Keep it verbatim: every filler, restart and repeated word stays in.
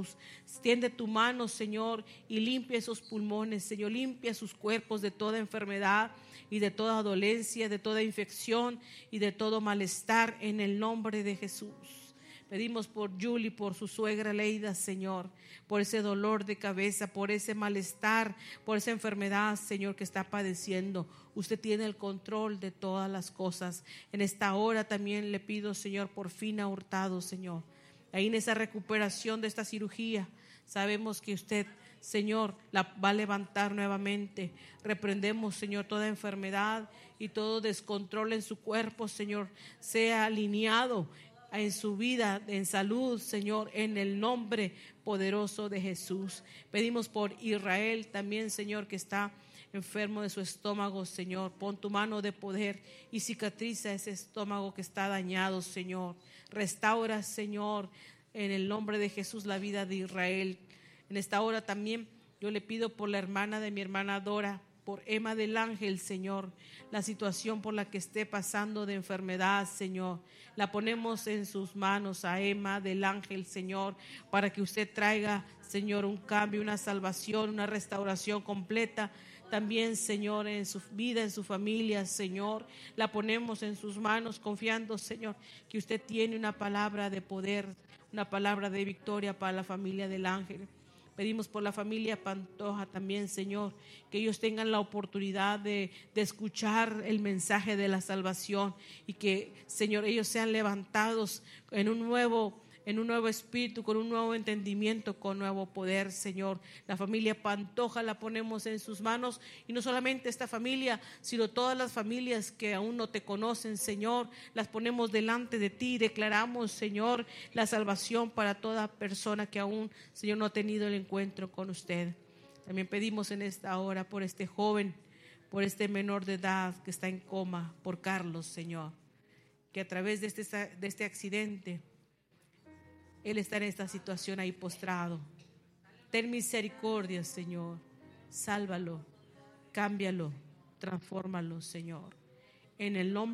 Jesús. Extiende tu mano, Señor, y limpia esos pulmones, Señor. Limpia sus cuerpos de toda enfermedad y de toda dolencia, de toda infección y de todo malestar, en el nombre de Jesús. Pedimos por Julie, por su suegra Leida, Señor, por ese dolor de cabeza, por ese malestar, por esa enfermedad, Señor, que está padeciendo. Usted tiene el control de todas las cosas. En esta hora también le pido, Señor, por Fina Hurtado, Señor. Ahí en esa recuperación de esta cirugía, sabemos que usted, Señor, la va a levantar nuevamente. Reprendemos, Señor, toda enfermedad y todo descontrol en su cuerpo, Señor, sea alineado en su vida, en salud, Señor, en el nombre poderoso de Jesús. Pedimos por Israel también, Señor, que está enfermo de su estómago, Señor. Pon tu mano de poder y cicatriza ese estómago que está dañado, Señor. Restaura, Señor, en el nombre de Jesús, la vida de Israel. En esta hora también yo le pido por la hermana de mi hermana Dora, por Emma del Ángel, Señor, la situación por la que esté pasando de enfermedad, Señor. La ponemos en sus manos a Emma del Ángel, Señor, para que usted traiga, Señor, un cambio, una salvación, una restauración completa. También, Señor, en su vida, en su familia, Señor, la ponemos en sus manos, confiando, Señor, que usted tiene una palabra de poder, una palabra de victoria para la familia del Ángel. Pedimos por la familia Pantoja también, Señor, que ellos tengan la oportunidad de, de escuchar el mensaje de la salvación y que, Señor, ellos sean levantados en un nuevo, en un nuevo espíritu, con un nuevo entendimiento, con nuevo poder, Señor. La familia Pantoja la ponemos en sus manos, y no solamente esta familia, sino todas las familias que aún no te conocen, Señor, las ponemos delante de ti y declaramos, Señor, la salvación para toda persona que aún, Señor, no ha tenido el encuentro con usted. También pedimos en esta hora por este joven, por este menor de edad que está en coma, por Carlos, Señor, que a través de este, de este accidente él está en esta situación ahí postrado. Ten misericordia, Señor. Sálvalo, cámbialo, transfórmalo, Señor. En el nombre